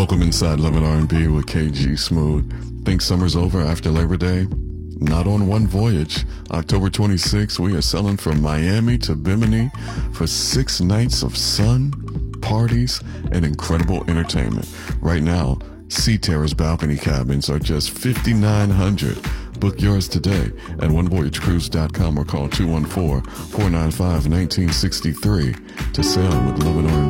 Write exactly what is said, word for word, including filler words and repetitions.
Welcome inside Love and R and B with K G Smooth. Think summer's over after Labor Day? Not on one voyage. October twenty-sixth, we are sailing from Miami to Bimini for six nights of sun, parties, and incredible entertainment. Right now, Sea Terrace balcony cabins are just fifty-nine hundred dollars. Book yours today at one voyage cruise dot com or call two one four, four nine five, one nine six three to sail with Love and R and B.